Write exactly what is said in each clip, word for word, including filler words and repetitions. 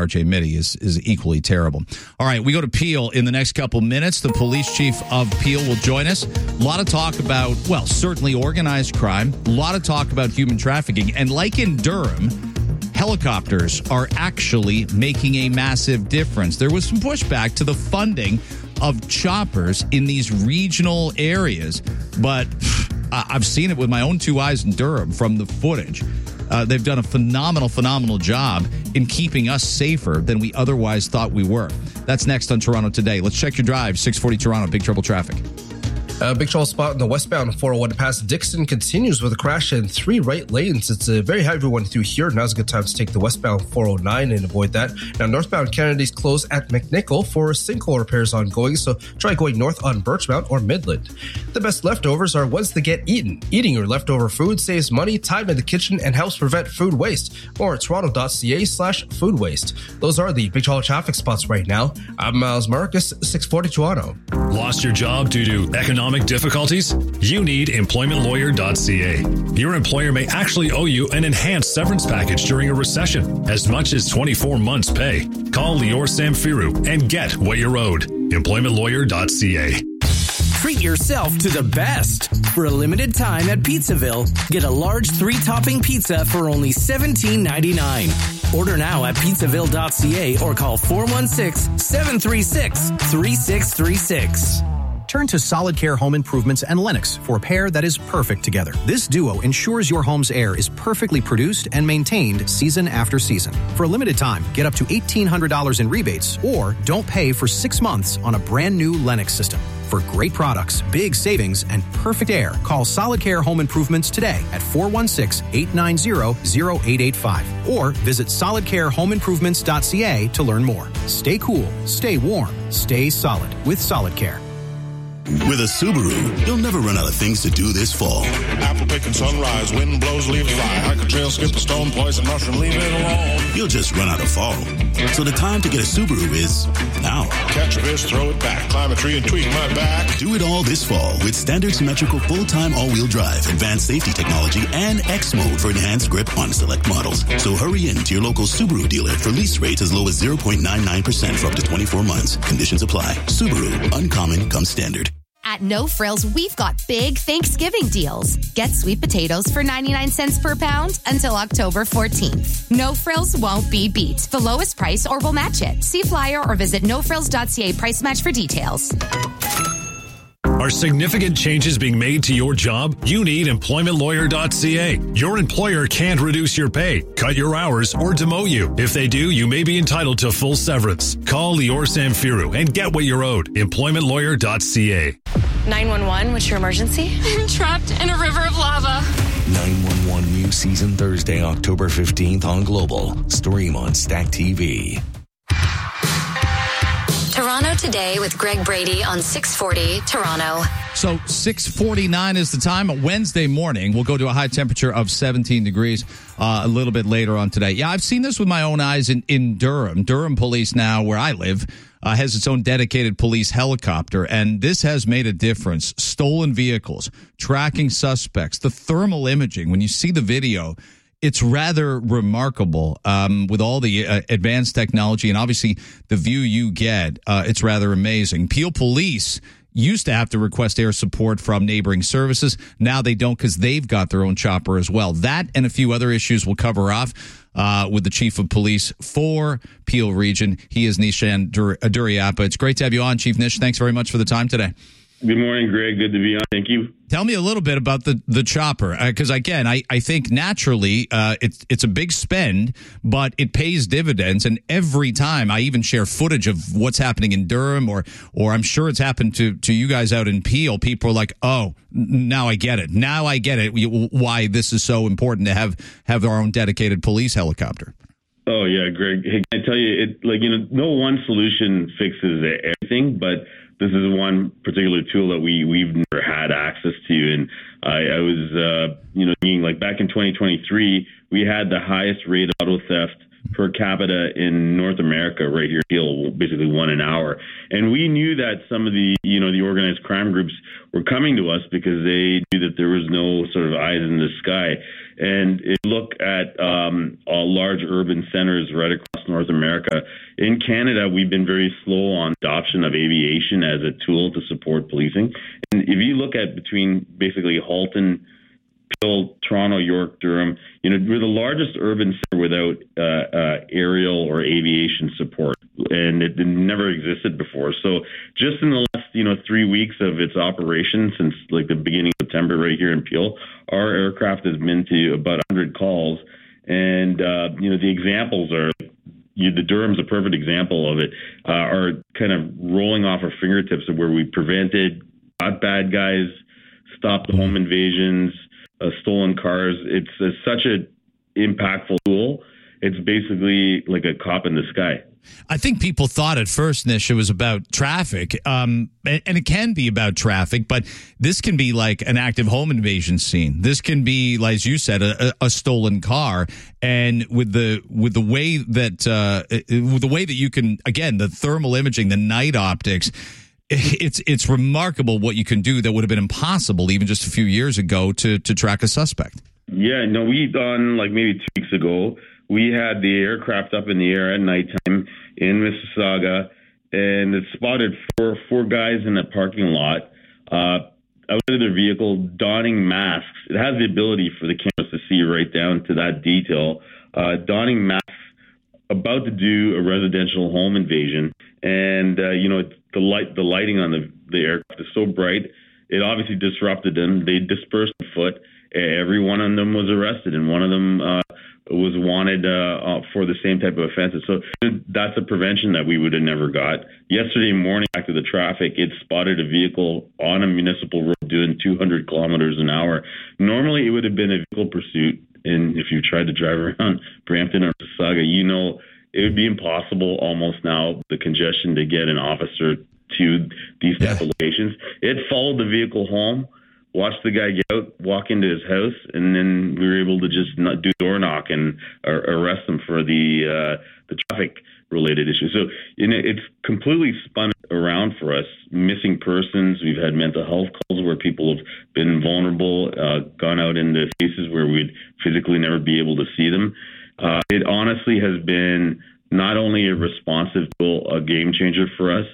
R J Mitty is, is equally terrible. All right, we go to Peel in the next couple minutes. The police chief of Peel will join us. A lot of talk about, well, certainly organized crime. A lot of talk about human trafficking. And like in Durham, helicopters are actually making a massive difference. There was some pushback to the funding of choppers in these regional areas, but I've seen it with my own two eyes in Durham from the footage. Uh, they've done a phenomenal, phenomenal job in keeping us safer than we otherwise thought we were. That's next on Toronto Today. Let's check your drive. six forty Toronto, Big Trouble Traffic. A big trouble spot in the westbound four oh one past Dixon continues with a crash in three right lanes. It's a very heavy one through here. Now's a good time to take the westbound four oh nine and avoid that. Now, northbound Kennedy's closed at McNichol for sinkhole repairs ongoing, so try going north on Birchmount or Midland. The best leftovers are ones that get eaten. Eating your leftover food saves money, time in the kitchen, and helps prevent food waste. More at toronto.ca slash food waste. Those are the big trouble traffic spots right now. I'm Miles Marcus, six forty Toronto. Lost your job due to economic difficulties? You need employment lawyer dot c a. Your employer may actually owe you an enhanced severance package during a recession, as much as twenty-four months' pay. Call Lior Samfiru and get what you're owed. employment lawyer dot c a. Treat yourself to the best. For a limited time at Pizzaville, get a large three-topping pizza for only seventeen ninety-nine. Order now at pizzaville dot c a or call four one six, seven three six, three six three six. Turn to Solid Care Home Improvements and Lennox for a pair that is perfect together. This duo ensures your home's air is perfectly produced and maintained season after season. For a limited time, get up to eighteen hundred dollars in rebates or don't pay for six months on a brand new Lennox system. For great products, big savings, and perfect air, call Solid Care Home Improvements today at four one six, eight nine zero, zero eight eight five or visit solid care home improvements dot c a to learn more. Stay cool, stay warm, stay solid with Solid Care. With a Subaru, you'll never run out of things to do this fall. Apple picking sunrise, wind blows, leaves fly. Hike a trail, skip a stone, poison mushroom, leave it alone. You'll just run out of fall. So the time to get a Subaru is now. Catch a fish, throw it back, climb a tree and tweak my back. Do it all this fall with standard symmetrical full-time all-wheel drive, advanced safety technology, and X mode for enhanced grip on select models. So hurry in to your local Subaru dealer for lease rates as low as zero point nine nine percent for up to twenty-four months. Conditions apply. Subaru, uncommon comes standard. At No Frills, we've got big Thanksgiving deals. Get sweet potatoes for ninety-nine cents per pound until October fourteenth. No Frills won't be beat. The lowest price or we'll match it. See flyer or visit no frills dot c a price match for details. Are significant changes being made to your job? You need employment lawyer dot c a. Your employer can't reduce your pay, cut your hours, or demote you. If they do, you may be entitled to full severance. Call Lior Samfiru and get what you're owed. employment lawyer dot c a. nine one one, what's your emergency? I'm trapped in a river of lava. nine one one new season Thursday, October fifteenth on Global. Stream on Stack T V. Toronto Today with Greg Brady on six forty Toronto. So six forty-nine is the time. Wednesday morning, we'll go to a high temperature of seventeen degrees uh, a little bit later on today. Yeah, I've seen this with my own eyes in, in Durham. Durham Police now, where I live, uh, has its own dedicated police helicopter, and this has made a difference. Stolen vehicles, tracking suspects, the thermal imaging. When you see the video, it's rather remarkable um, with all the uh, advanced technology and obviously the view you get. Uh, it's rather amazing. Peel Police used to have to request air support from neighboring services. Now they don't because they've got their own chopper as well. That and a few other issues we'll cover off uh, with the chief of police for Peel Region. He is Nishan Dur- Duriappa. It's great to have you on, Chief Nish. Thanks very much for the time today. Good morning, Greg. Good to be on. Thank you. Tell me a little bit about the, the chopper, because, uh, again, I, I think naturally uh, it's it's a big spend, but it pays dividends. And every time I even share footage of what's happening in Durham, or or I'm sure it's happened to, to you guys out in Peel, people are like, oh, now I get it. Now I get it, why this is so important to have, have our own dedicated police helicopter. Oh, yeah, Greg. Hey, I tell you, it like, you know, no one solution fixes everything, but this is one particular tool that we, we've never had access to. And I, I was, uh, you know, thinking like back in twenty twenty-three, we had the highest rate of auto theft per capita in North America right here, Peel, basically one an hour. And we knew that some of the, you know, the organized crime groups were coming to us because they knew that there was no sort of eyes in the sky. And if you look at um, uh, large urban centers right across North America, in Canada, we've been very slow on adoption of aviation as a tool to support policing. And if you look at between basically Halton, Peel, Toronto, York, Durham, you know, we're the largest urban center without uh, uh, aerial or aviation support, and it never existed before. So just in the last, you know, three weeks of its operation, since like the beginning of September right here in Peel, our aircraft has been to about one hundred calls. And, uh, you know, the examples are, you, the Durham's a perfect example of it, uh, are kind of rolling off our fingertips of where we prevented, got bad guys, stopped home invasions, Uh, stolen cars. It's uh, such an impactful tool. It's basically like a cop in the sky. I think people thought at first, Nish, it was about traffic, um, and, and it can be about traffic, but this can be like an active home invasion scene. This can be, like as you said, a, a stolen car, and with the with the way that uh, with the way that you can, again, the thermal imaging, the night optics. It's it's remarkable what you can do that would have been impossible even just a few years ago to to track a suspect. Yeah, no, we done like maybe two weeks ago. We had the aircraft up in the air at nighttime in Mississauga, and it spotted four four guys in a parking lot uh, out of their vehicle donning masks. It has the ability for the cameras to see right down to that detail, uh, donning masks, about to do a residential home invasion. And, uh, you know, the light, the lighting on the, the aircraft is so bright, it obviously disrupted them. They dispersed on foot. Every one of them was arrested, and one of them uh, was wanted uh, uh, for the same type of offenses. So that's a prevention that we would have never got. Yesterday morning, back to the traffic, it spotted a vehicle on a municipal road doing two hundred kilometers an hour. Normally, it would have been a vehicle pursuit. And if you tried to drive around Brampton or Mississauga, you know, it would be impossible almost now, the congestion to get an officer to these type yeah. of locations. It followed the vehicle home, watched the guy get out, walk into his house, and then we were able to just not do door knock and uh, arrest him for the uh, the traffic related issues. So you know, it's completely spun around for us. Missing persons, we've had mental health calls where people have been vulnerable, uh, gone out into spaces where we'd physically never be able to see them. Uh, it honestly has been not only a responsive tool, a game changer for us.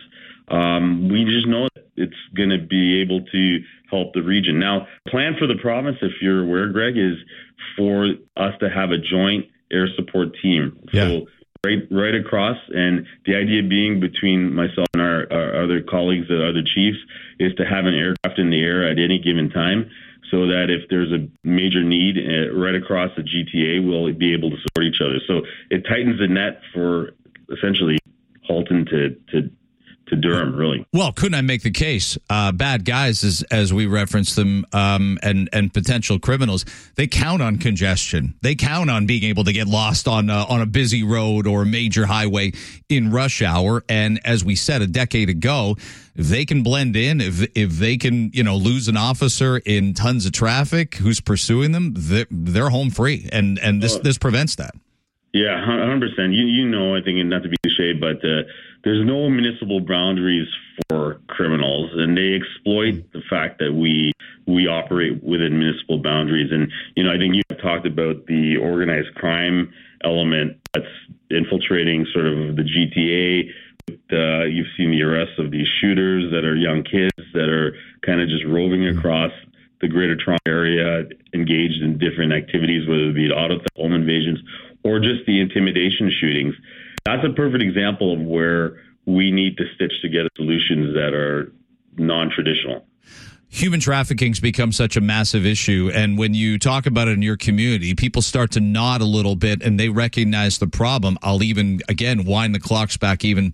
Um, we just know that it's going to be able to help the region. Now, plan for the province, if you're aware, Greg, is for us to have a joint air support team. Yeah. So right, right across, and the idea being between myself and our, our other colleagues, the other chiefs, is to have an aircraft in the air at any given time, so that if there's a major need uh, right across the G T A, we'll be able to support each other. So it tightens the net for essentially Halton to, to to Durham, really. Well, couldn't I make the case? Uh, bad guys, as as we reference them, um, and and potential criminals, they count on congestion. They count on being able to get lost on uh, on a busy road or a major highway in rush hour. And as we said a decade ago, if they can blend in, if if they can, you know, lose an officer in tons of traffic who's pursuing them, they're, they're home free, and and this oh. this prevents that. Yeah, one hundred percent. You you know, I think, not to be cliche, but uh, there's no municipal boundaries for criminals, and they exploit the fact that we we operate within municipal boundaries. And, you know, I think you talked about the organized crime element that's infiltrating sort of the G T A. Uh, you've seen the arrests of these shooters that are young kids that are kind of just roving across the greater Toronto area, engaged in different activities, whether it be auto theft, home invasions, or just the intimidation shootings. That's a perfect example of where we need to stitch together solutions that are non-traditional. Human trafficking's become such a massive issue, and when you talk about it in your community, people start to nod a little bit and they recognize the problem. I'll even, again, wind the clocks back even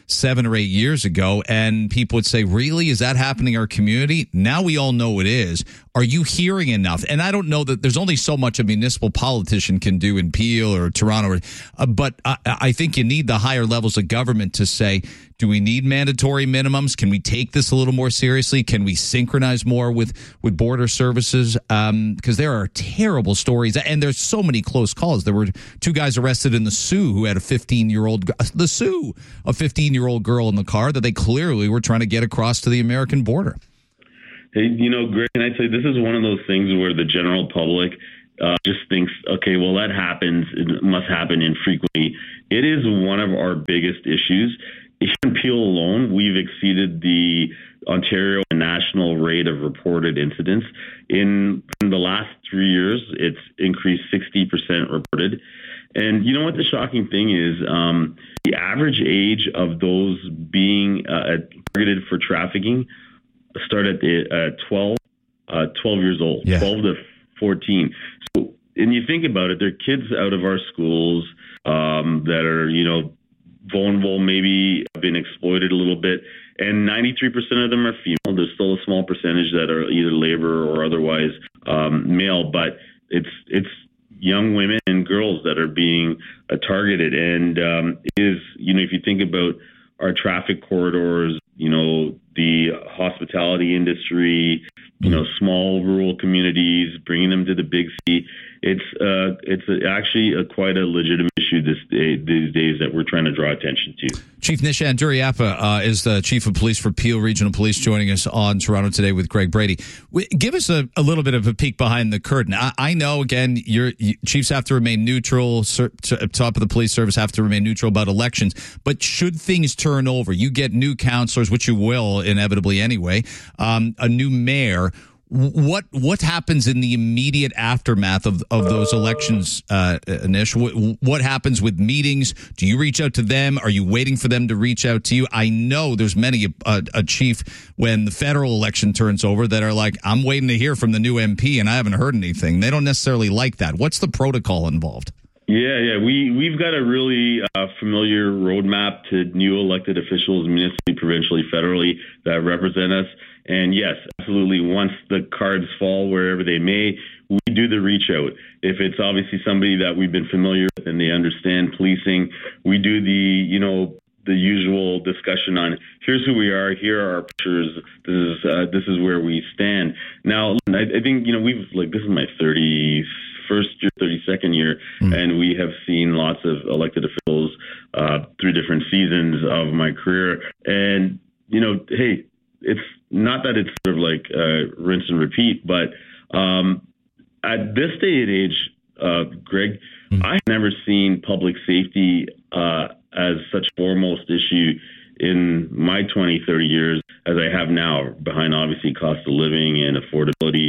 seven or eight years ago, and people would say, really, is that happening in our community? Now we all know it is. Are you hearing enough? And I don't know that there's only so much a municipal politician can do in Peel or Toronto, uh, but I, I think you need the higher levels of government to say, do we need mandatory minimums? Can we take this a little more seriously? Can we synchronize more with, with border services? Um, because there are terrible stories, and there's so many close calls. There were two guys arrested in the Sioux who had a fifteen-year-old, the Sioux, a fifteen-year-old girl in the car that they clearly were trying to get across to the American border. Hey, you know, Greg, and I'd say this is one of those things where the general public uh, just thinks, okay, well, that happens. It must happen infrequently. It is one of our biggest issues. In Peel alone, we've exceeded the Ontario national rate of reported incidents. In, in the last three years, it's increased sixty percent reported. And you know what the shocking thing is? Um, the average age of those being uh, targeted for trafficking start at the, uh, twelve, uh, twelve years old, yeah. twelve to fourteen. So, and you think about it, they're kids out of our schools um, that are, you know, vulnerable, maybe have been exploited a little bit, and ninety-three percent of them are female. There's still a small percentage that are either labor or otherwise um, male, but it's it's young women and girls that are being uh, targeted. And um, it is, you know, if you think about our traffic corridors, you know, the hospitality industry, you know, small rural communities, bringing them to the big city. It's uh, it's actually a, quite a legitimate issue this day, these days that we're trying to draw attention to. Chief Nishan Duriappa uh, is the Chief of Police for Peel Regional Police, joining us on Toronto Today with Greg Brady. Give us a, a little bit of a peek behind the curtain. I, I know, again, your you, chiefs have to remain neutral, ser, t- top of the police service have to remain neutral about elections, but should things turn over, you get new councillors, which you will inevitably anyway, um, a new mayor. What what happens in the immediate aftermath of, of those elections, uh, Nish? What, what happens with meetings? Do you reach out to them? Are you waiting for them to reach out to you? I know there's many a, a chief when the federal election turns over that are like, I'm waiting to hear from the new M P and I haven't heard anything. They don't necessarily like that. What's the protocol involved? Yeah, yeah, we we've got a really uh, familiar roadmap to new elected officials, municipally, provincially, federally, that represent us. And yes, absolutely. Once the cards fall wherever they may, we do the reach out. If it's obviously somebody that we've been familiar with and they understand policing, we do the, you know, the usual discussion on here's who we are, here are our pictures, this is uh, this is where we stand. Now, I, I think, you know, we've like this is my thirty-first year, thirty-second year, mm. and we have seen lots of elected officials uh, through different seasons of my career. And, you know, hey, it's not that it's sort of like uh, rinse and repeat, but um, at this day and age, uh, Greg, mm. I've never seen public safety uh, as such a foremost issue in my twenty, thirty years as I have now, behind obviously cost of living and affordability.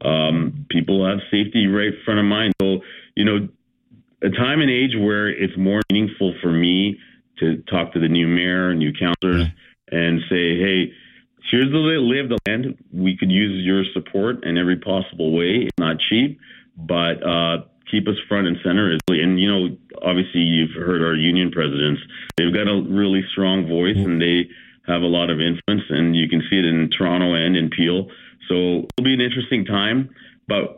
Um, people have safety right front of mind. So, you know, a time and age where it's more meaningful for me to talk to the new mayor, new councillors, yeah. and say, hey, here's the lay of the land. We could use your support in every possible way. It's not cheap, but uh, keep us front and center. And, you know, obviously you've heard our union presidents. They've got a really strong voice and they have a lot of influence, and you can see it in Toronto and in Peel. So it'll be an interesting time, but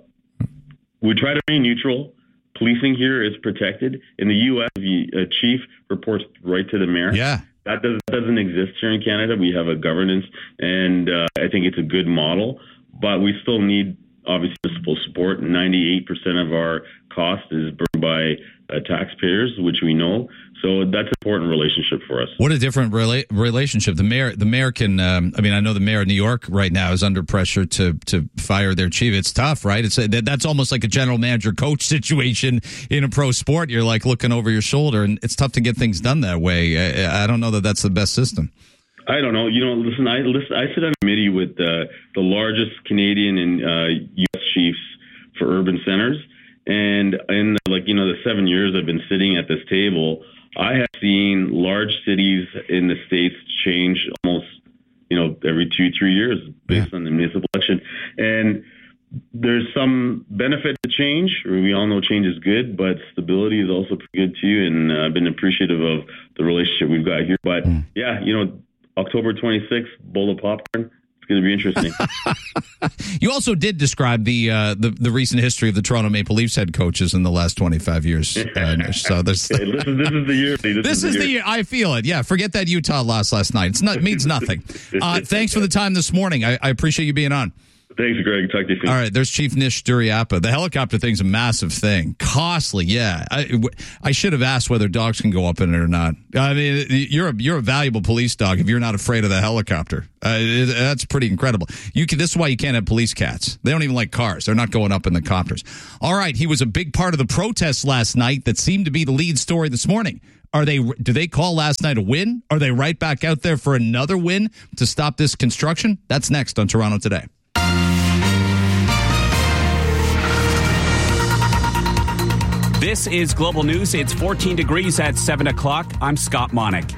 we try to remain neutral. Policing here is protected. In the U S, a chief reports right to the mayor. Yeah. That doesn't, doesn't exist here in Canada. We have a governance, and uh, I think it's a good model, but we still need, obviously, municipal support. ninety-eight percent of our cost is burned by uh, taxpayers, which we know. So that's an important relationship for us. What a different rela- relationship. The mayor, the mayor can, um, I mean, I know the mayor of New York right now is under pressure to to fire their chief. It's tough, right? It's a, that's almost like a general manager coach situation in a pro sport. You're like looking over your shoulder, and it's tough to get things done that way. I, I don't know that that's the best system. I don't know. You know, listen, I listen, I sit on a committee with uh, the largest Canadian and uh, U S chiefs for urban centers. And in like, you know, the seven years I've been sitting at this table, I have seen large cities in the States change almost, you know, every two, three years based yeah. on the municipal election. And there's some benefit to change. We all know change is good, but stability is also pretty good too. And uh, I've been appreciative of the relationship we've got here. But mm. yeah, you know, October twenty-sixth, bowl of popcorn. It's going to be interesting. You also did describe the, uh, the the recent history of the Toronto Maple Leafs head coaches in the last twenty-five years. Uh, so there's hey, this, is, this is the year. This, this is, is the year. year. I feel it. Yeah, forget that Utah loss last night. It's not, it means nothing. Uh, thanks for the time this morning. I, I appreciate you being on. Thanks, Greg. Talk to you soon. All right, there's Chief Nish Duriappa. The helicopter thing's a massive thing. Costly, yeah. I, I should have asked whether dogs can go up in it or not. I mean, you're a, you're a valuable police dog if you're not afraid of the helicopter. Uh, it, that's pretty incredible. You can, this is why you can't have police cats. They don't even like cars. They're not going up in the copters. All right, he was a big part of the protests last night that seemed to be the lead story this morning. Are they? Do they call last night a win? Are they right back out there for another win to stop this construction? That's next on Toronto Today. This is Global News. It's fourteen degrees at seven o'clock. I'm Scott Monick.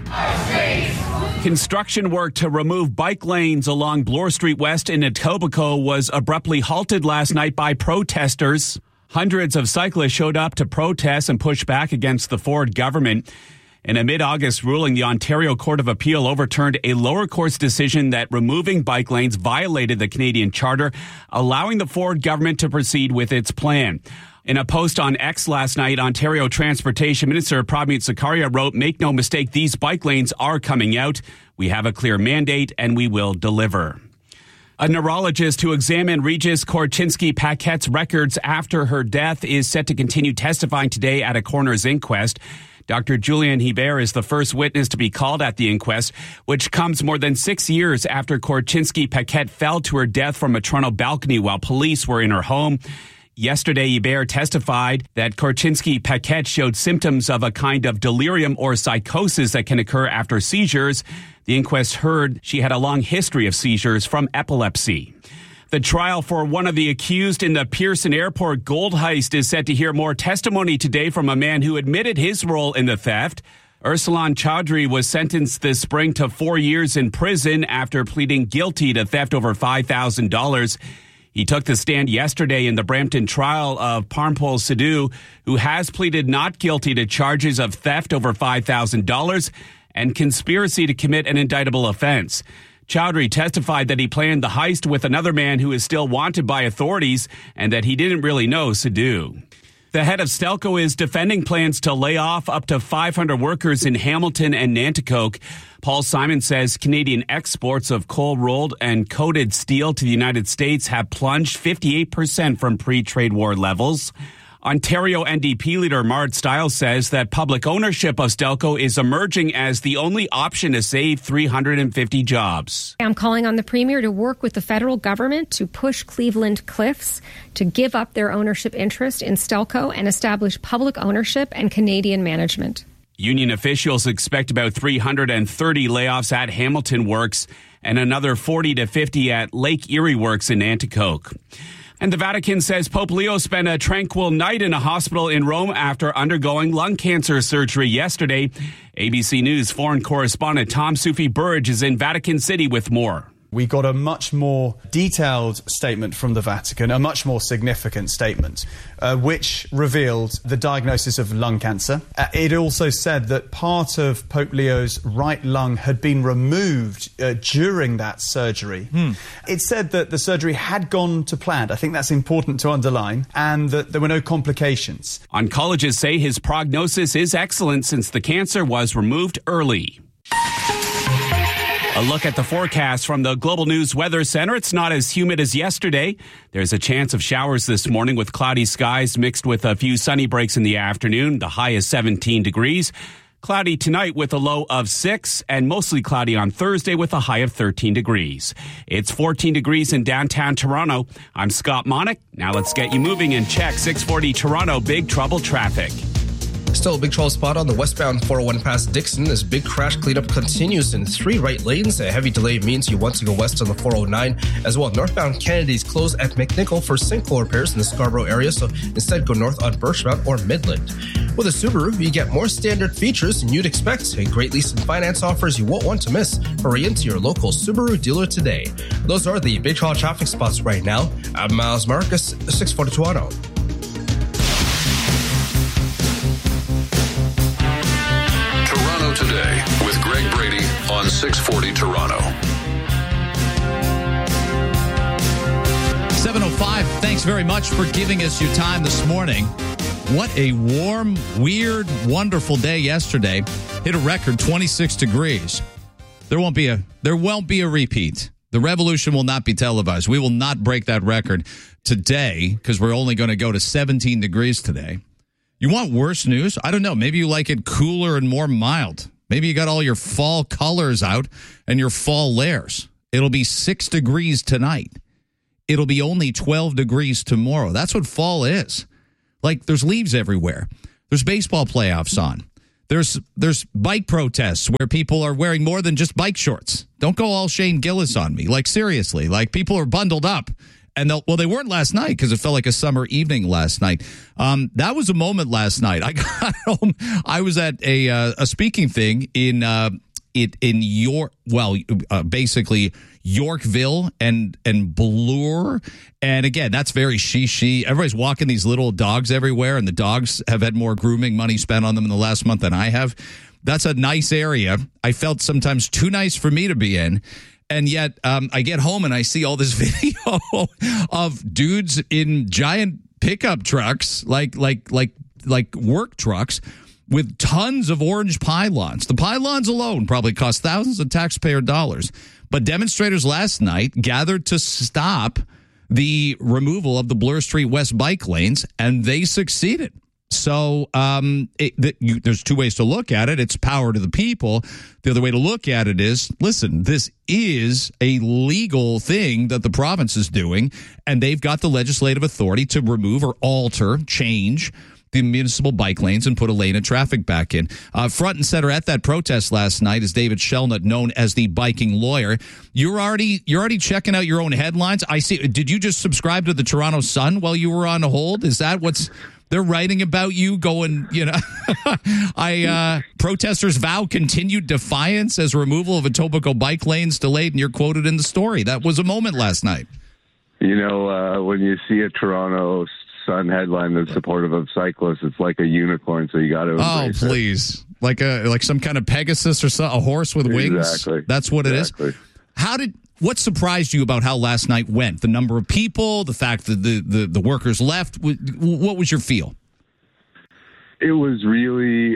Construction work to remove bike lanes along Bloor Street West in Etobicoke was abruptly halted last night by protesters. Hundreds of cyclists showed up to protest and push back against the Ford government. In a mid-August ruling, the Ontario Court of Appeal overturned a lower court's decision that removing bike lanes violated the Canadian Charter, allowing the Ford government to proceed with its plan. In a post on X last night, Ontario Transportation Minister Prabmeet Sarkaria wrote, "Make no mistake, these bike lanes are coming out. We have a clear mandate and we will deliver." A neurologist who examined Regis Korchinski-Paquette's records after her death is set to continue testifying today at a coroner's inquest. Doctor Julien Hebert is the first witness to be called at the inquest, which comes more than six years after Korchinski-Paquette fell to her death from a Toronto balcony while police were in her home. Yesterday, Hebert testified that Korchinski-Paquette showed symptoms of a kind of delirium or psychosis that can occur after seizures. The inquest heard she had a long history of seizures from epilepsy. The trial for one of the accused in the Pearson Airport gold heist is set to hear more testimony today from a man who admitted his role in the theft. Ursulan Chaudhry was sentenced this spring to four years in prison after pleading guilty to theft over five thousand dollars. He took the stand yesterday in the Brampton trial of Parmpol Sidhu, who has pleaded not guilty to charges of theft over five thousand dollars and conspiracy to commit an indictable offense. Chaudhry testified that he planned the heist with another man who is still wanted by authorities and that he didn't really know Sidhu. The head of Stelco is defending plans to lay off up to five hundred workers in Hamilton and Nanticoke. Paul Simon says Canadian exports of cold-rolled and coated steel to the United States have plunged fifty-eight percent from pre-trade war levels. Ontario N D P leader Mard Stiles says that public ownership of Stelco is emerging as the only option to save three hundred fifty jobs. I'm calling on the Premier to work with the federal government to push Cleveland Cliffs to give up their ownership interest in Stelco and establish public ownership and Canadian management. Union officials expect about three hundred thirty layoffs at Hamilton Works and another forty to fifty at Lake Erie Works in Nanticoke. And the Vatican says Pope Leo spent a tranquil night in a hospital in Rome after undergoing lung cancer surgery yesterday. A B C News foreign correspondent Tom Sufi Burridge is in Vatican City with more. We got a much more detailed statement from the Vatican, a much more significant statement, uh, which revealed the diagnosis of lung cancer. Uh, it also said that part of Pope Leo's right lung had been removed uh, during that surgery. Hmm. It said that the surgery had gone to plan. I think that's important to underline, and that there were no complications. Oncologists say his prognosis is excellent since the cancer was removed early. A look at the forecast from the Global News Weather Center. It's not as humid as yesterday. There's a chance of showers this morning with cloudy skies mixed with a few sunny breaks in the afternoon. The high is seventeen degrees. Cloudy tonight with a low of six and mostly cloudy on Thursday with a high of thirteen degrees. It's fourteen degrees in downtown Toronto. I'm Scott Monick. Now let's get you moving and check six forty Toronto Big Trouble traffic. Still a big trouble spot on the westbound four oh one past Dixon. This big crash cleanup continues in three right lanes. A heavy delay means you want to go west on the four oh nine. As well, northbound Kennedy's closed at McNichol for sinkhole repairs in the Scarborough area, so instead go north on Birchmount or Midland. With a Subaru, you get more standard features than you'd expect. A great lease and finance offers you won't want to miss. Hurry into your local Subaru dealer today. Those are the big trouble traffic spots right now. I'm Miles Marcus, six forty Toronto. Toronto Toronto Today with Greg Brady on six forty Toronto. seven oh five, thanks very much for giving us your time this morning. What a warm, weird, wonderful day yesterday. Hit a record twenty-six degrees. There won't be a there won't be a repeat. The revolution will not be televised. We will not break that record today because we're only going to go to seventeen degrees today. You want worse news? I don't know. Maybe you like it cooler and more mild. Maybe you got all your fall colors out and your fall layers. It'll be six degrees tonight. It'll be only twelve degrees tomorrow. That's what fall is. Like, there's leaves everywhere. There's baseball playoffs on. There's there's bike protests where people are wearing more than just bike shorts. Don't go all Shane Gillis on me. Like, seriously. Like, people are bundled up. And they'll, well, they weren't last night because it felt like a summer evening last night. Um, that was a moment last night. I got home. I was at a uh, a speaking thing in uh, it in York. Well, uh, basically Yorkville and and Bloor. And again, that's very she-she. Everybody's walking these little dogs everywhere, and the dogs have had more grooming money spent on them in the last month than I have. That's a nice area. I felt sometimes too nice for me to be in. And yet um, I get home and I see all this video of dudes in giant pickup trucks, like like like like work trucks, with tons of orange pylons. The pylons alone probably cost thousands of taxpayer dollars. But demonstrators last night gathered to stop the removal of the Bloor Street West bike lanes, and they succeeded. So um, it, the, you, there's two ways to look at it. It's power to the people. The other way to look at it is, listen, this is a legal thing that the province is doing, and they've got the legislative authority to remove or alter, change the municipal bike lanes and put a lane of traffic back in. Uh, front and center at that protest last night is David Shelnut, known as the biking lawyer. You're already you're already checking out your own headlines. I see. Did you just subscribe to the Toronto Sun while you were on hold? Is that what's they're writing about you going, you know, I uh, protesters vow continued defiance as removal of Etobicoke bike lanes delayed, and you're quoted in the story. That was a moment last night. You know, uh, when you see a Toronto Sun headline that's supportive of cyclists, it's like a unicorn, so you got to embrace Oh, please. It. Like a like some kind of Pegasus or so, a horse with wings? Exactly. That's what exactly. it is? How did... What surprised you about how last night went? The number of people, the fact that the, the, the workers left. What was your feel? It was really,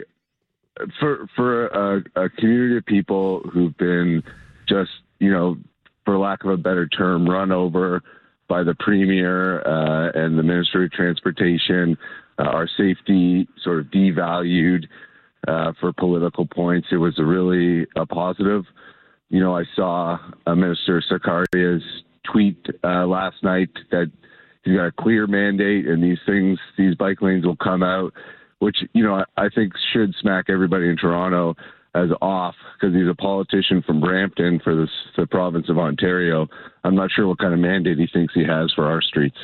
for for a, a community of people who've been just, you know, for lack of a better term, run over by the Premier uh, and the Ministry of Transportation, uh, our safety sort of devalued uh, for political points. It was a really a positive. You know, I saw uh, Minister Sarkaria's tweet uh, last night that he's got a clear mandate and these things, these bike lanes will come out, which, you know, I, I think should smack everybody in Toronto as off because he's a politician from Brampton for this, the province of Ontario. I'm not sure what kind of mandate he thinks he has for our streets.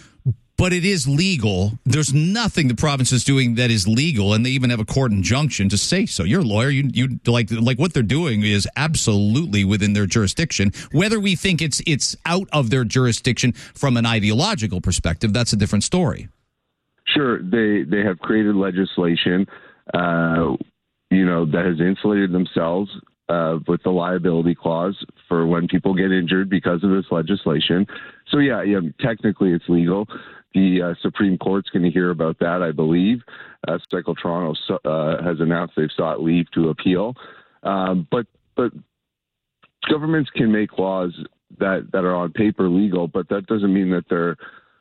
But it is legal. There's nothing the province is doing that is legal, and they even have a court injunction to say so. You're a lawyer. You you like like what they're doing is absolutely within their jurisdiction. Whether we think it's it's out of their jurisdiction from an ideological perspective, that's a different story. Sure, they they have created legislation, uh, you know, that has insulated themselves uh, with the liability clause for when people get injured because of this legislation. So yeah, yeah, technically it's legal. The uh, Supreme Court's going to hear about that, I believe. Uh, Cycle Toronto uh, has announced they've sought leave to appeal. Um, but but governments can make laws that, that are on paper legal, but that doesn't mean that they're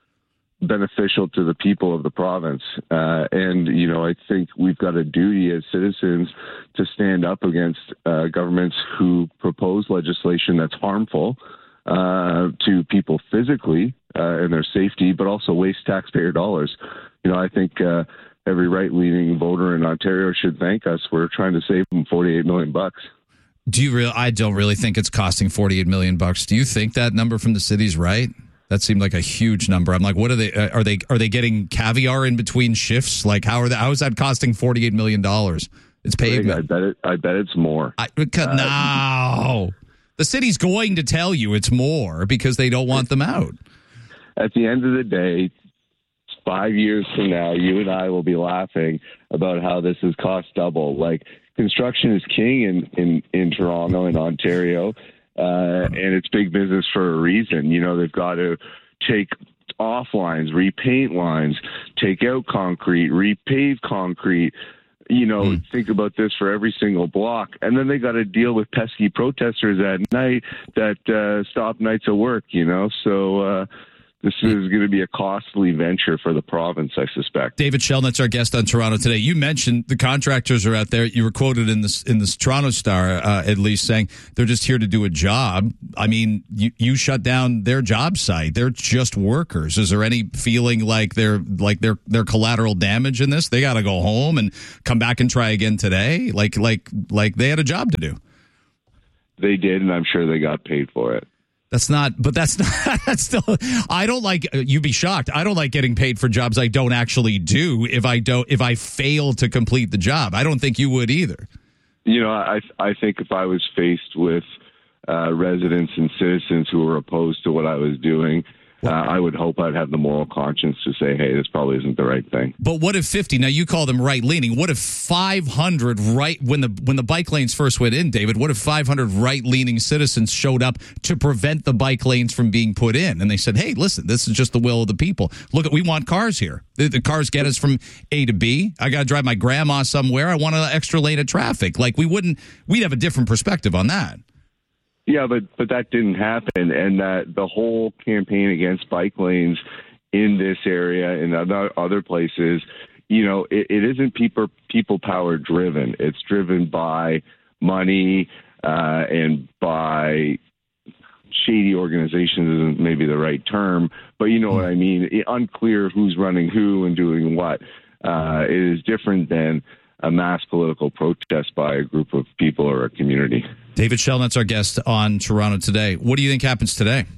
beneficial to the people of the province. Uh, and, you know, I think we've got a duty as citizens to stand up against uh, governments who propose legislation that's harmful uh, to people physically uh, and their safety, but also waste taxpayer dollars. You know, I think uh, every right-leaning voter in Ontario should thank us. We're trying to save them forty-eight million bucks. Do you really? I don't really think it's costing forty-eight million bucks. Do you think that number from the city's right? That seemed like a huge number. I'm like, what are they? Uh, are they? Are they getting caviar in between shifts? Like, how are they? How is that costing forty-eight million dollars? It's pavement. I bet it. I bet it's more. I, because, uh, no, the city's going to tell you it's more because they don't want them out. At the end of the day, five years from now, you and I will be laughing about how this has cost double. Like, construction is king in, in, in Toronto and Ontario, uh, and it's big business for a reason. You know, they've got to take off lines, repaint lines, take out concrete, repave concrete. You know, mm. think about this for every single block. And then they got to deal with pesky protesters at night that uh, stop nights of work, you know. So uh, this is going to be a costly venture for the province, I suspect. David Shelnutt's our guest on Toronto Today. You mentioned the contractors are out there. You were quoted in this in this Toronto Star, uh, at least, saying they're just here to do a job. I mean, you, you shut down their job site. They're just workers. Is there any feeling like they're like they're they're collateral damage in this? They got to go home and come back and try again today. Like like like they had a job to do. They did, and I'm sure they got paid for it. That's not, but that's not, that's still, I don't like, you'd be shocked. I don't like getting paid for jobs I don't actually do if I don't, if I fail to complete the job. I don't think you would either. You know, I I think if I was faced with uh, residents and citizens who were opposed to what I was doing, uh, I would hope I'd have the moral conscience to say, hey, this probably isn't the right thing. But what if fifty, now you call them right-leaning, what if five hundred right, when the when the bike lanes first went in, David, what if five hundred right-leaning citizens showed up to prevent the bike lanes from being put in? And they said, hey, listen, this is just the will of the people. Look, we want cars here. The, the cars get us from A to B. I got to drive my grandma somewhere. I want an extra lane of traffic. Like, we wouldn't, we'd have a different perspective on that. Yeah, but but that didn't happen, and that the whole campaign against bike lanes in this area and other other places, you know, it, it isn't people people power driven. It's driven by money uh, and by shady organizations isn't maybe the right term, but you know what I mean. It, unclear who's running who and doing what. Uh, it is different than a mass political protest by a group of people or a community. David Shelnutt's our guest on Toronto Today. What do you think happens today?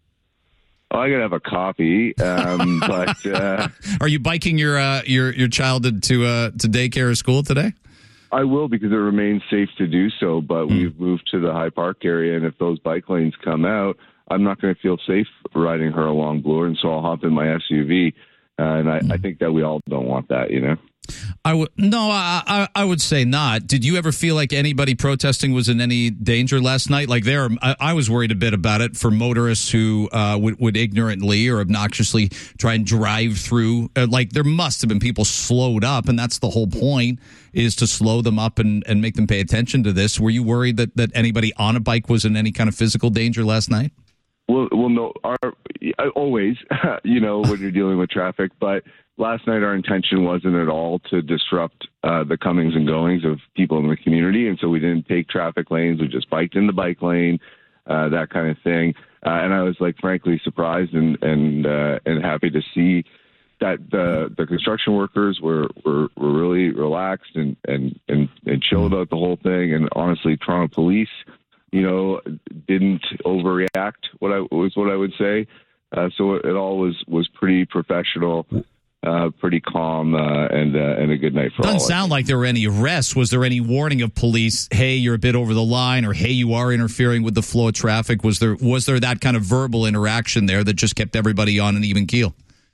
Oh, I gotta have a coffee, um, but uh, are you biking your uh, your your child to uh, to daycare or school today? I will, because it remains safe to do so. But mm. we've moved to the High Park area, and if those bike lanes come out, I'm not going to feel safe riding her along Bloor, and so I'll hop in my S U V. Uh, and I, mm. I think that we all don't want that, you know. I would no, I, I I would say not. Did you ever feel like anybody protesting was in any danger last night? Like there, I, I was worried a bit about it for motorists who uh, would would ignorantly or obnoxiously try and drive through. Uh, like there must have been people slowed up, and that's the whole point, is to slow them up and, and make them pay attention to this. Were you worried that that anybody on a bike was in any kind of physical danger last night? Well, well, no, our, always, you know, when you're dealing with traffic, but last night our intention wasn't at all to disrupt uh, the comings and goings of people in the community, and so we didn't take traffic lanes. We just biked in the bike lane, uh, that kind of thing. Uh, and I was, like, frankly surprised and and uh, and happy to see that the the construction workers were, were, were really relaxed and, and, and, and chill about the whole thing. And honestly, Toronto Police, you know, didn't overreact. What I was what I would say. Uh, so it, it all was was pretty professional, uh, pretty calm, uh, and uh, and a good night for all. Doesn't sound like there were any arrests. Was there any warning of police? Hey, you're a bit over the line, or hey, you are interfering with the flow of traffic. Was there was there that kind of verbal interaction there that just kept everybody on an even keel?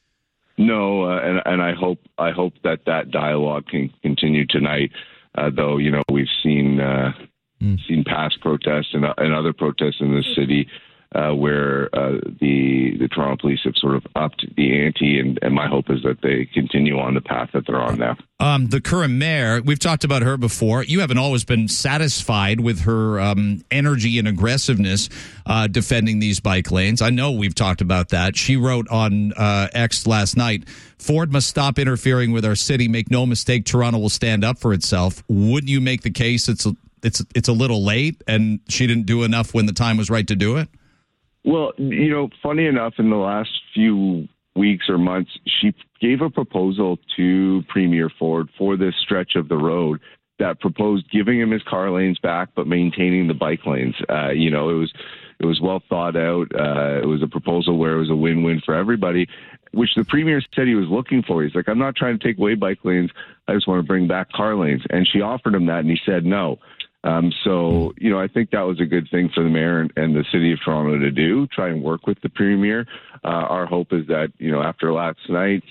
No, uh, and and I hope I hope that that dialogue can continue tonight. Uh, though you know we've seen. Uh, seen past protests and, uh, and other protests in this city uh, where uh, the the Toronto Police have sort of upped the ante, and, and my hope is that they continue on the path that they're on now. Um, the current mayor, we've talked about her before. You haven't always been satisfied with her um, energy and aggressiveness uh, defending these bike lanes. I know we've talked about that. She wrote on uh, X last night, Ford must stop interfering with our city. Make no mistake, Toronto will stand up for itself. Wouldn't you make the case it's a It's it's a little late, and she didn't do enough when the time was right to do it? Well, you know, funny enough, in the last few weeks or months, she gave a proposal to Premier Ford for this stretch of the road that proposed giving him his car lanes back, but maintaining the bike lanes. Uh, you know, it was it was well thought out. Uh, it was a proposal where it was a win-win for everybody, which the Premier said he was looking for. He's like, I'm not trying to take away bike lanes. I just want to bring back car lanes. And she offered him that, and he said no. Um, so, you know, I think that was a good thing for the mayor and, and the city of Toronto to do, try and work with the premier. Uh, our hope is that, you know, after last night,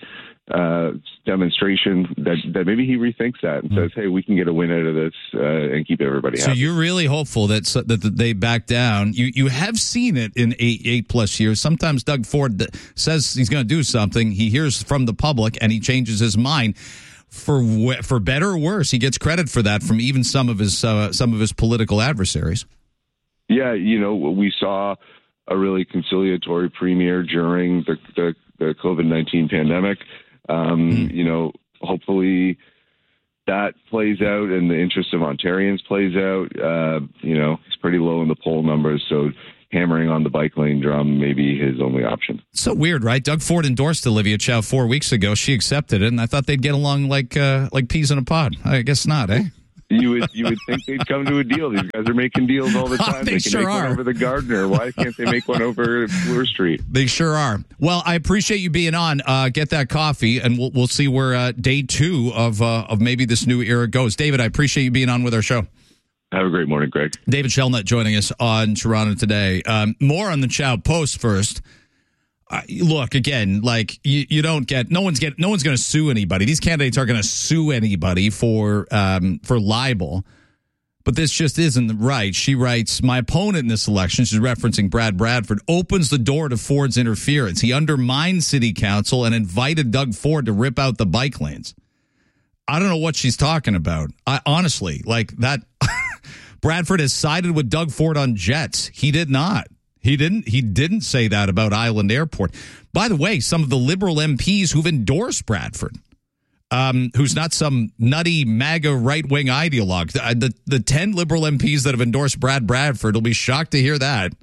uh, demonstration, that, that maybe he rethinks that and mm. says, hey, we can get a win out of this uh, and keep everybody so happy. So you're really hopeful that so, that they back down. You you have seen it in eight, eight plus years. Sometimes Doug Ford says he's going to do something. He hears from the public and he changes his mind. For for better or worse, he gets credit for that from even some of his uh, some of his political adversaries. Yeah, you know, we saw a really conciliatory premier during the the, the COVID nineteen pandemic. Um, mm. You know, hopefully that plays out and the interest of Ontarians plays out. Uh, you know, it's pretty low in the poll numbers, so hammering on the bike lane drum may be his only option. So weird, right? Doug Ford endorsed Olivia Chow four weeks ago. She accepted it, and I thought they'd get along like uh, like peas in a pod. I guess not, eh? You would you would think they'd come to a deal. These guys are making deals all the time. they, they can sure make are. one over the Gardner. Why can't they make one over Bloor Street? They sure are. Well, I appreciate you being on. Uh, get that coffee, and we'll we'll see where uh, day two of uh, of maybe this new era goes. David, I appreciate you being on with our show. Have a great morning, Greg. David Shellnutt joining us on Toronto Today. Um, more on the Chow Post first. Uh, look, again, like you, you don't get no one's get no one's going to sue anybody. These candidates aren't going to sue anybody for um, for libel. But this just isn't right. She writes, my opponent in this election, she's referencing Brad Bradford, opens the door to Ford's interference. He undermined city council and invited Doug Ford to rip out the bike lanes. I don't know what she's talking about. I honestly, like that. Bradford has sided with Doug Ford on jets. He did not. He didn't. He didn't say that about Island Airport. By the way, some of the Liberal M Ps who've endorsed Bradford, um, who's not some nutty MAGA right-wing ideologue, the, the the ten Liberal M Ps that have endorsed Brad Bradford will be shocked to hear that.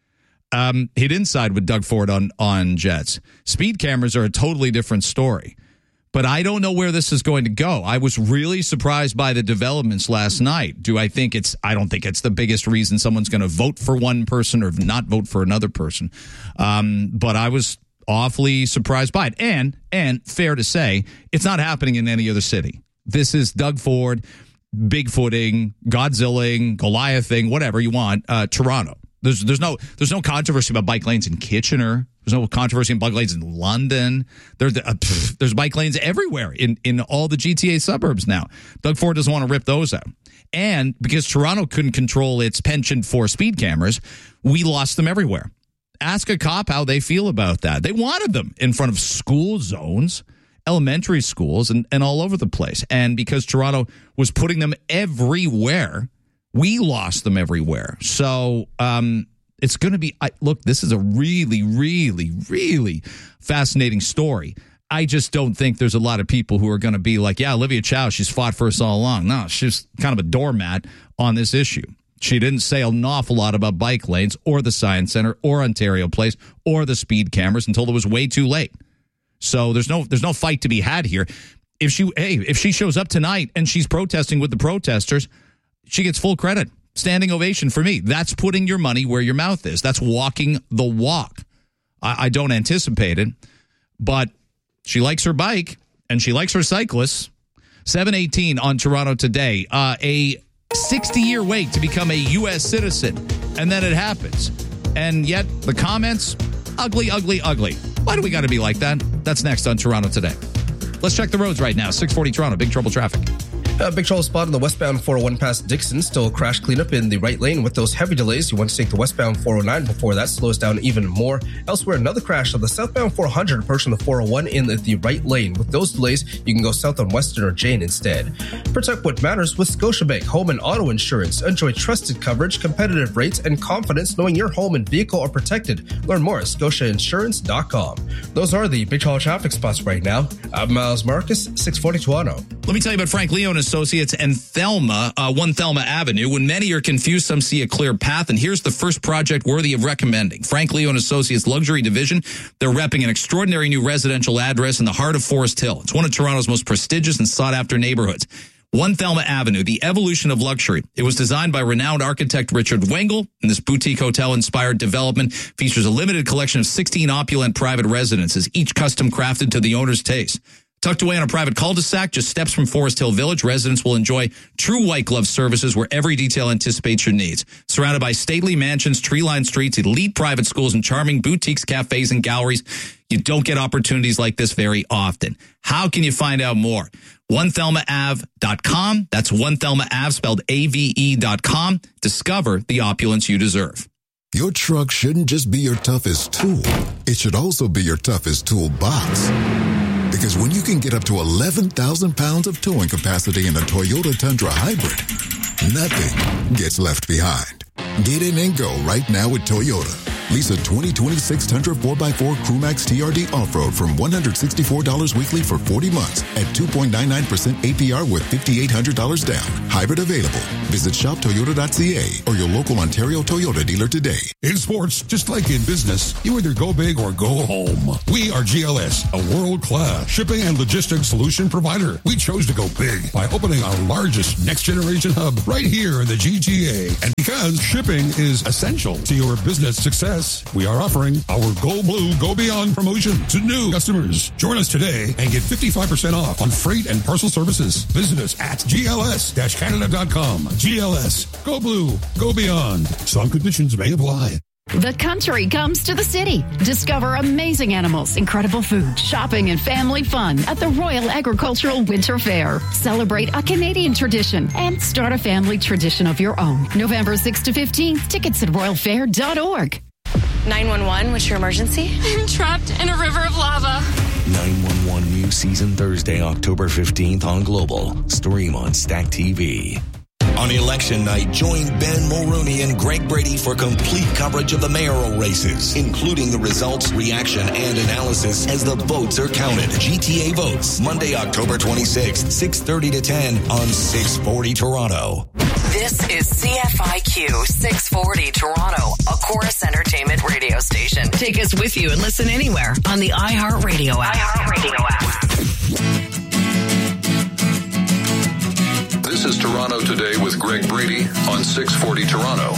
Um, he didn't side with Doug Ford on on jets. Speed cameras are a totally different story. But I don't know where this is going to go. I was really surprised by the developments last night. Do I think it's, I don't think it's the biggest reason someone's going to vote for one person or not vote for another person. Um, but I was awfully surprised by it. And, and fair to say, it's not happening in any other city. This is Doug Ford, Bigfooting, Godzilling, Goliathing, whatever you want, uh, Toronto. There's there's no there's no controversy about bike lanes in Kitchener. There's no controversy in bike lanes in London. There's uh, there's bike lanes everywhere in, in all the G T A suburbs now. Doug Ford doesn't want to rip those out. And because Toronto couldn't control its penchant for speed cameras, we lost them everywhere. Ask a cop how they feel about that. They wanted them in front of school zones, elementary schools, and, and all over the place. And because Toronto was putting them everywhere, we lost them everywhere. So um, it's going to be, I, look, this is a really, really, really fascinating story. I just don't think there's a lot of people who are going to be like, yeah, Olivia Chow, she's fought for us all along. No, she's kind of a doormat on this issue. She didn't say an awful lot about bike lanes or the Science Center or Ontario Place or the speed cameras until it was way too late. So there's no there's no fight to be had here. If she, hey, if she shows up tonight and she's protesting with the protesters, she gets full credit. Standing ovation for me. That's putting your money where your mouth is. That's walking the walk. I, I don't anticipate it, but she likes her bike and she likes her cyclists. seven eighteen on Toronto Today. Uh, a sixty-year wait to become a U S citizen, and then it happens. And yet the comments, ugly, ugly, ugly. Why do we got to be like that? That's next on Toronto Today. Let's check the roads right now. six forty Toronto, big trouble traffic. A big trouble spot on the westbound four oh one past Dixon. Still crash cleanup in the right lane with those heavy delays. You want to take the westbound four oh nine before that slows down even more. Elsewhere, another crash on the southbound four hundred approaching the four oh one in the right lane. With those delays, you can go south on Western or Jane instead. Protect what matters with Scotiabank Home and Auto Insurance. Enjoy trusted coverage, competitive rates, and confidence knowing your home and vehicle are protected. Learn more at scotia insurance dot com. Those are the big trouble traffic spots right now. I'm Miles Marcus, six forty Toronto. Let me tell you about Frank Leo and Associates and Thelma, uh, one Thelma Avenue. When many are confused, some see a clear path. And here's the first project worthy of recommending. Frank Leo and Associates Luxury Division. They're repping an extraordinary new residential address in the heart of Forest Hill. It's one of Toronto's most prestigious and sought-after neighborhoods. one Thelma Avenue, the evolution of luxury. It was designed by renowned architect Richard Wengel, and this boutique hotel-inspired development features a limited collection of sixteen opulent private residences, each custom crafted to the owner's taste. Tucked away on a private cul-de-sac, just steps from Forest Hill Village, residents will enjoy true white glove services where every detail anticipates your needs. Surrounded by stately mansions, tree-lined streets, elite private schools, and charming boutiques, cafes, and galleries, you don't get opportunities like this very often. How can you find out more? one thelma ave dot com. That's one thelma ave, spelled A V E dot com. Discover the opulence you deserve. Your truck shouldn't just be your toughest tool. It should also be your toughest toolbox. Because when you can get up to eleven thousand pounds of towing capacity in a Toyota Tundra Hybrid, nothing gets left behind. Get in and go right now with Toyota. Lease a twenty twenty-six Tundra four by four Crewmax T R D off-road from one hundred sixty-four dollars weekly for forty months at two point nine nine percent A P R with five thousand eight hundred dollars down. Hybrid available. Visit shop toyota dot c a or your local Ontario Toyota dealer today. In sports, just like in business, you either go big or go home. We are G L S, a world-class shipping and logistics solution provider. We chose to go big by opening our largest next-generation hub right here in the G T A. And because shipping is essential to your business success, we are offering our Go Blue, Go Beyond promotion to new customers. Join us today and get fifty-five percent off on freight and parcel services. Visit us at G L S Canada dot com. G L S, Go Blue, Go Beyond. Some conditions may apply. The country comes to the city. Discover amazing animals, incredible food, shopping, and family fun at the Royal Agricultural Winter Fair. Celebrate a Canadian tradition and start a family tradition of your own. November sixth to fifteenth. Tickets at royal fair dot org. nine one one, what's your emergency? I'm trapped in a river of lava. nine one one new season Thursday, October fifteenth on Global. Stream on Stack T V. On election night, join Ben Mulrooney and Greg Brady for complete coverage of the mayoral races, including the results, reaction, and analysis as the votes are counted. G T A Votes, Monday, October twenty-sixth, six thirty to ten on six forty Toronto. This is C F I Q six forty Toronto, a Chorus Entertainment radio station. Take us with you and listen anywhere on the iHeartRadio app. iHeartRadio app. This is Toronto Today with Greg Brady on six forty Toronto.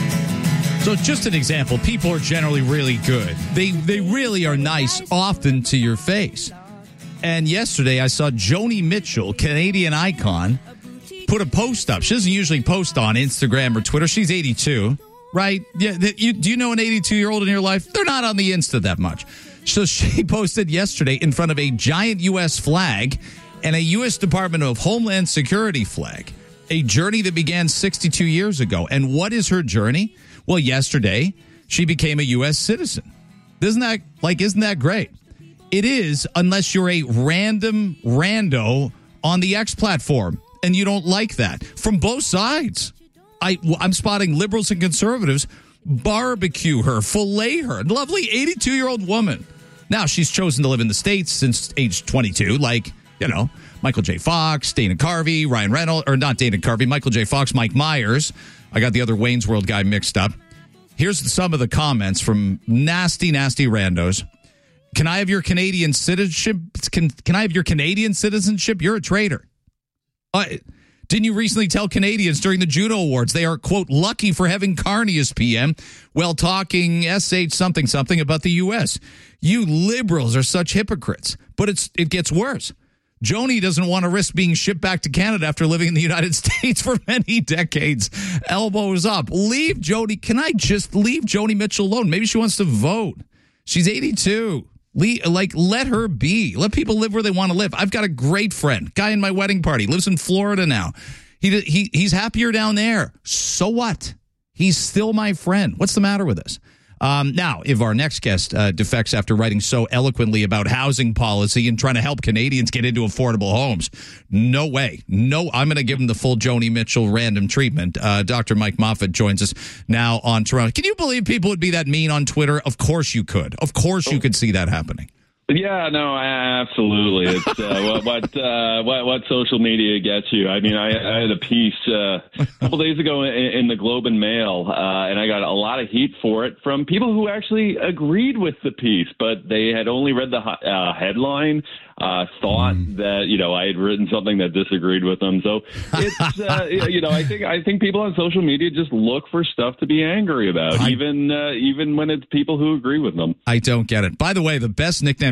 So just an example, people are generally really good. They they really are nice often to your face. And yesterday I saw Joni Mitchell, Canadian icon, put a post up. She doesn't usually post on Instagram or Twitter. She's eighty-two, right? Yeah. You, do you know an eighty-two-year-old in your life? They're not on the Insta that much. So she posted yesterday in front of a giant U S flag and a U S Department of Homeland Security flag, a journey that began sixty-two years ago. And what is her journey? Well, yesterday, she became a U S citizen. Isn't that, like, isn't that great? It is, unless you're a random rando on the X platform, and you don't like that. From both sides. I, I'm spotting liberals and conservatives barbecue her, fillet her. Lovely eighty-two-year-old woman. Now, she's chosen to live in the States since age twenty-two, like, you know, Michael J. Fox, Dana Carvey, Ryan Reynolds, or not Dana Carvey, Michael J. Fox, Mike Myers. I got the other Wayne's World guy mixed up. Here's some of the comments from nasty, nasty randos. Can I have your Canadian citizenship? Can, can I have your Canadian citizenship? You're a traitor. Uh, didn't you recently tell Canadians during the Juno Awards they are, quote, lucky for having Carney as P M while talking S H something something about the U S? You liberals are such hypocrites. But it's it gets worse. Joni doesn't want to risk being shipped back to Canada after living in the United States for many decades. Elbows up. Leave Joni. Can I just leave Joni Mitchell alone? Maybe she wants to vote. She's eighty-two. Leave, like, let her be. Let people live where they want to live. I've got a great friend, guy in my wedding party, lives in Florida now. He he He's happier down there. So what? He's still my friend. What's the matter with us? Um, now, if our next guest uh, defects after writing so eloquently about housing policy and trying to help Canadians get into affordable homes, no way. No, I'm going to give him the full Joni Mitchell random treatment. Uh, Doctor Mike Moffat joins us now on Toronto. Can you believe people would be that mean on Twitter? Of course you could. Of course you could see that happening. Yeah, no, absolutely. It's uh, what what, uh, what what social media gets you. I mean, I, I had a piece uh, a couple days ago in, in the Globe and Mail, uh, and I got a lot of heat for it from people who actually agreed with the piece, but they had only read the uh, headline, uh, thought mm. that you know I had written something that disagreed with them. So it's uh, you know I think I think people on social media just look for stuff to be angry about, I, even uh, even when it's people who agree with them. I don't get it. By the way, the best nickname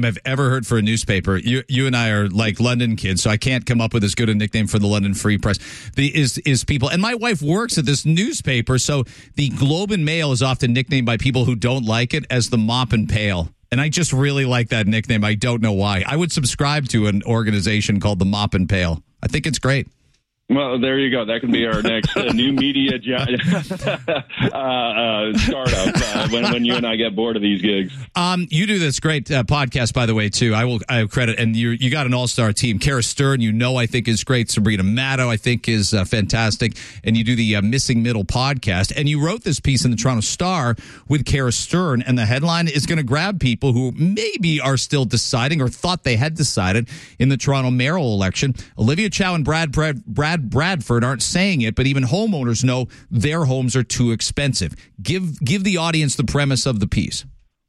I've ever heard for a newspaper. You you and I are like London kids, so I can't come up with as good a nickname for the London Free Press. The is is people, and my wife works at this newspaper, so the Globe and Mail is often nicknamed by people who don't like it as the Mop and Pail. And I just really like that nickname. I don't know why. I would subscribe to an organization called the Mop and Pail. I think it's great. Well, there you go. That can be our next uh, new media jo- uh, uh, startup uh, when, when you and I get bored of these gigs. Um, you do this great uh, podcast, by the way, too. I will I have credit. And you you got an all-star team. Kara Stern, you know, I think is great. Sabrina Matto, I think, is uh, fantastic. And you do the uh, Missing Middle podcast. And you wrote this piece in the Toronto Star with Kara Stern. And the headline is going to grab people who maybe are still deciding or thought they had decided in the Toronto mayoral election. Olivia Chow and Brad Brad, Brad Bradford aren't saying it, but even homeowners know their homes are too expensive. Give give the audience the premise of the piece.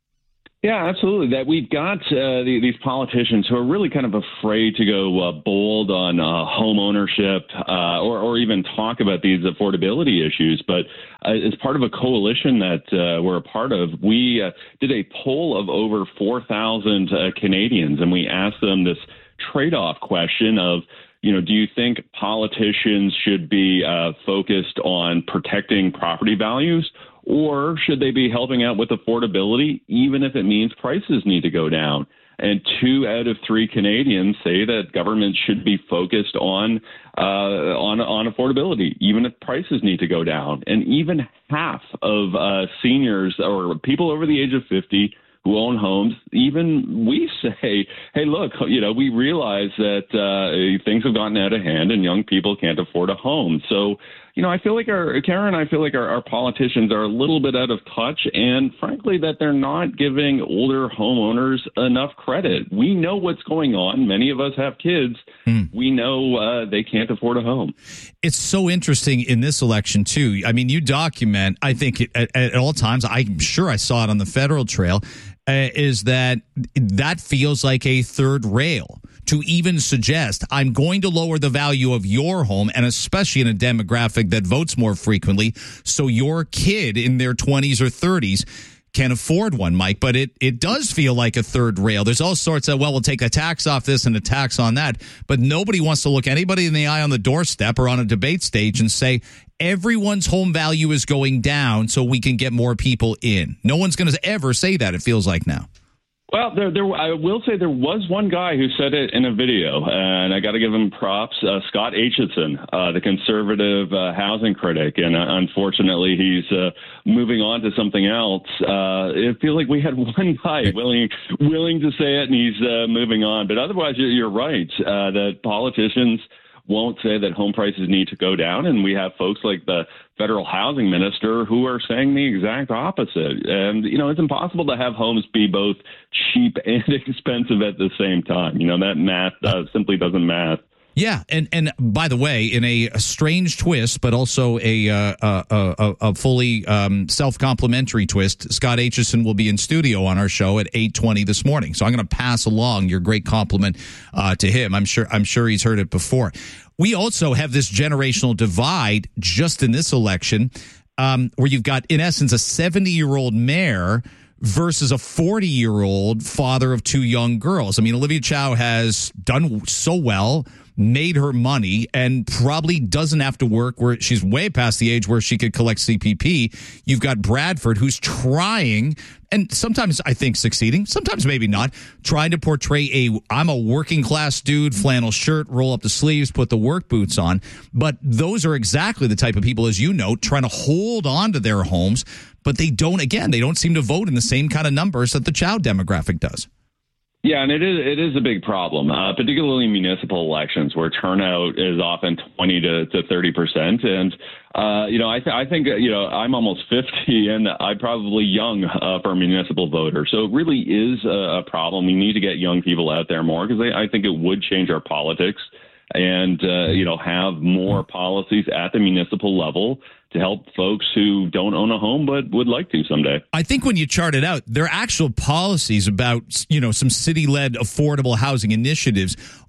Yeah, absolutely. That we've got uh, the, these politicians who are really kind of afraid to go uh, bold on uh, home ownership uh, or, or even talk about these affordability issues. But uh, as part of a coalition that uh, we're a part of, we uh, did a poll of over four thousand uh, Canadians, and we asked them this trade-off question of, you know, do you think politicians should be uh, focused on protecting property values, or should they be helping out with affordability, even if it means prices need to go down? And two out of three Canadians say that government should be focused on uh, on on affordability, even if prices need to go down. And even half of uh, seniors or people over the age of fifty who own homes, even we say, hey, look, you know, we realize that uh, things have gotten out of hand and young people can't afford a home. So, you know, I feel like our, Karen, I feel like our, our politicians are a little bit out of touch, and frankly, that they're not giving older homeowners enough credit. We know what's going on. Many of us have kids. Mm. We know uh, they can't afford a home. It's so interesting in this election, too. I mean, you document, I think, at, at all times, I'm sure I saw it on the federal trail, uh, is that that feels like a third rail. To even suggest I'm going to lower the value of your home, and especially in a demographic that votes more frequently, so your kid in their twenties or thirties can afford one, Mike. But it, it does feel like a third rail. There's all sorts of, well, we'll take a tax off this and a tax on that. But nobody wants to look anybody in the eye on the doorstep or on a debate stage and say, everyone's home value is going down so we can get more people in. No one's going to ever say that, it feels like now. Well, there, there, I will say there was one guy who said it in a video, and I got to give him props. Uh, Scott Aitchison, uh, the conservative uh, housing critic, and uh, unfortunately, he's uh, moving on to something else. Uh, it feels like we had one guy willing willing to say it, and he's uh, moving on. But otherwise, you're right uh, that politicians won't say that home prices need to go down, and we have folks like the federal housing minister who are saying the exact opposite. And, you know, it's impossible to have homes be both cheap and expensive at the same time. You know, that math uh, simply doesn't math. Yeah, and, and by the way, in a, a strange twist, but also a uh, a, a, a fully um, self-complimentary twist, Scott Aitchison will be in studio on our show at eight twenty this morning. So I'm going to pass along your great compliment uh, to him. I'm sure I'm sure he's heard it before. We also have this generational divide just in this election, um, where you've got, in essence, a seventy-year-old mayor versus a forty-year-old father of two young girls. I mean, Olivia Chow has done so well, made her money, and probably doesn't have to work where she's way past the age where she could collect C P P. You've got Bradford, who's trying, and sometimes I think succeeding, sometimes maybe not, trying to portray a, I'm a working class dude, flannel shirt, roll up the sleeves, put the work boots on. But those are exactly the type of people, as you know, trying to hold on to their homes. But they don't, again, they don't seem to vote in the same kind of numbers that the Chow demographic does. Yeah, and it is it is a big problem, uh, particularly municipal elections where turnout is often twenty to thirty percent. And, uh, you know, I, th- I think, you know, I'm almost fifty and I'm probably young uh, for a municipal voter. So it really is a, a problem. We need to get young people out there more because I think it would change our politics and, uh, you know, have more policies at the municipal level to help folks who don't own a home but would like to someday. I think when you chart it out, their actual policies about, you know, some city-led affordable housing initiatives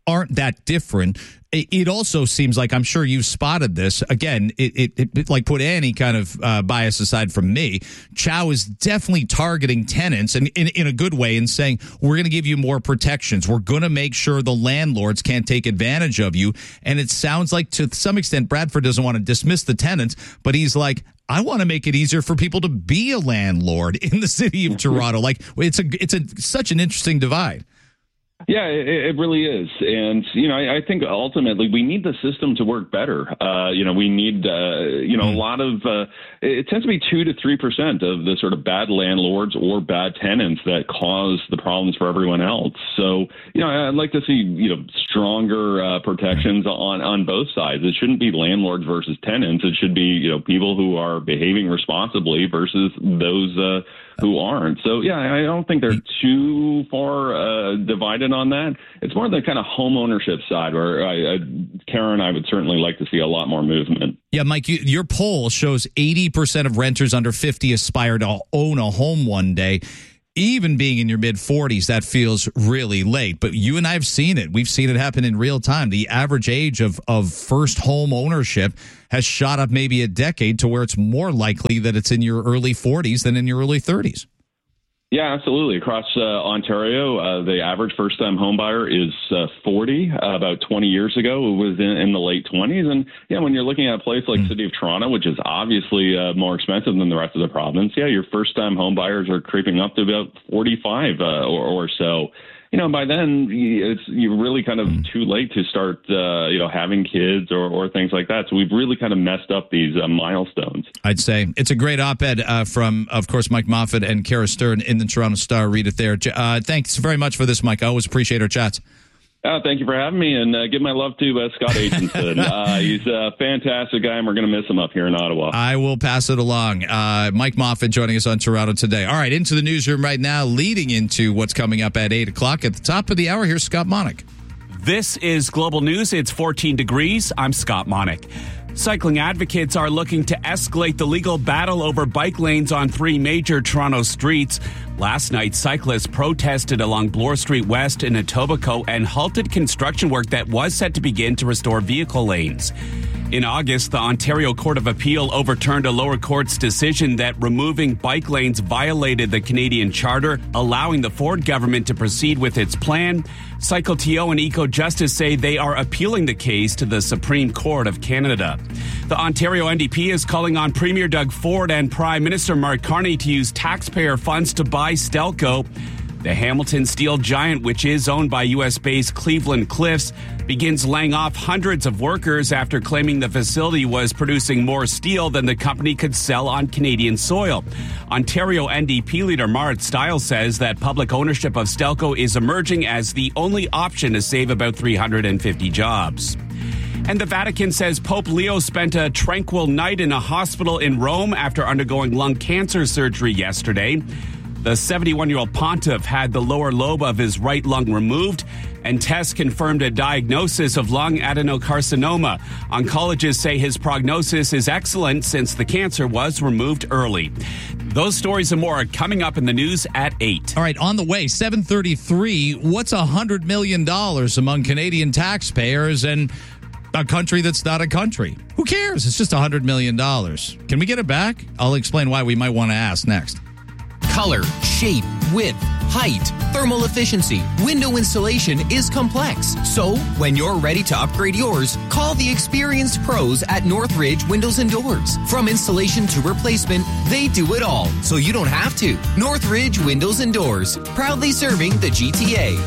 aren't that different. It also seems like, I'm sure you've spotted this. Again, it, it, it like put any kind of uh, bias aside from me. Chow is definitely targeting tenants and in, in a good way and saying, we're going to give you more protections. We're going to make sure the landlords can't take advantage of you. And it sounds like to some extent, Bradford doesn't want to dismiss the tenants, but he's like, I want to make it easier for people to be a landlord in the city of Toronto. Like it's a, it's a, such an interesting divide. Yeah, it, it really is. And, you know, I, I think ultimately we need the system to work better. Uh, you know, we need, uh, you know, a lot of, uh, it tends to be two to three percent of the sort of bad landlords or bad tenants that cause the problems for everyone else. So, you know, I'd like to see, you know, stronger uh, protections on, on both sides. It shouldn't be landlords versus tenants. It should be, you know, people who are behaving responsibly versus those uh, who aren't. So, yeah, I don't think they're too far uh, divided on that. It's more the kind of home ownership side where I, I, Karen, I would certainly like to see a lot more movement. Yeah, Mike, you, your poll shows eighty percent of renters under fifty aspire to own a home one day. Even being in your mid forties, that feels really late. But you and I have seen it. We've seen it happen in real time. The average age of, of first home ownership has shot up maybe a decade to where it's more likely that it's in your early forties than in your early thirties. Yeah, absolutely. Across uh, Ontario, uh, the average first-time homebuyer is uh, forty. Uh, about twenty years ago, it was in, in the late twenties. And yeah, when you're looking at a place like mm. City of Toronto, which is obviously uh, more expensive than the rest of the province, yeah, your first-time homebuyers are creeping up to about forty-five uh, or, or so. You know, by then it's you're really kind of too late to start, uh, you know, having kids or, or things like that. So we've really kind of messed up these uh, milestones. I'd say it's a great op-ed uh, from, of course, Mike Moffat and Kara Stern in the Toronto Star. Read it there. Uh, thanks very much for this, Mike. I always appreciate our chats. Oh, thank you for having me, and uh, give my love to uh, Scott Aitchison. uh, he's a fantastic guy, and we're going to miss him up here in Ottawa. I will pass it along. Uh, Mike Moffat joining us on Toronto Today. All right, into the newsroom right now, leading into what's coming up at eight o'clock. At the top of the hour, here's Scott Monick. This is Global News. It's fourteen degrees. I'm Scott Monick. Cycling advocates are looking to escalate the legal battle over bike lanes on three major Toronto streets. Last night, cyclists protested along Bloor Street West in Etobicoke and halted construction work that was set to begin to restore vehicle lanes. In August, the Ontario Court of Appeal overturned a lower court's decision that removing bike lanes violated the Canadian Charter, allowing the Ford government to proceed with its plan. Cycle T O and Eco Justice say they are appealing the case to the Supreme Court of Canada. The Ontario N D P is calling on Premier Doug Ford and Prime Minister Mark Carney to use taxpayer funds to buy Stelco. The Hamilton steel giant, which is owned by U S-based Cleveland Cliffs, begins laying off hundreds of workers after claiming the facility was producing more steel than the company could sell on Canadian soil. Ontario N D P leader Marit Stiles says that public ownership of Stelco is emerging as the only option to save about three hundred fifty jobs. And the Vatican says Pope Leo spent a tranquil night in a hospital in Rome after undergoing lung cancer surgery yesterday. The seventy-one-year-old pontiff had the lower lobe of his right lung removed, and tests confirmed a diagnosis of lung adenocarcinoma. Oncologists say his prognosis is excellent since the cancer was removed early. Those stories and more are coming up in the news at eight. All right, on the way, seven thirty-three, what's one hundred million dollars among Canadian taxpayers and a country that's not a country? Who cares? It's just one hundred million dollars. Can we get it back? I'll explain why we might want to ask next. Color, shape, width, height, thermal efficiency, window installation is complex. So, when you're ready to upgrade yours, call the experienced pros at Northridge Windows and Doors. From installation to replacement, they do it all, so you don't have to. Northridge Windows and Doors, proudly serving the G T A.